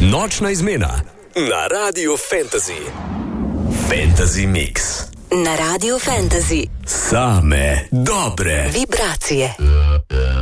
Nočna izmena na Radio Fantasy. Fantasy Mix. Na Radio Fantasy. Same dobre vibracije.